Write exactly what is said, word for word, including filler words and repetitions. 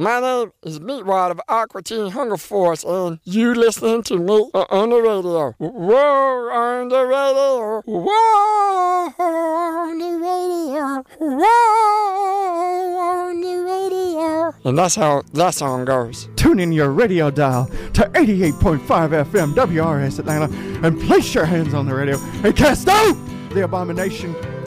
My name is Meatwad of Aqua Teen Hunger Force, and you listening to me on the radio. Whoa, on the radio. Whoa, on the radio. Whoa, on the radio. And that's how that song goes. Tune in your radio dial to eighty-eight point five F M W R S Atlanta and place your hands on the radio and cast out the abomination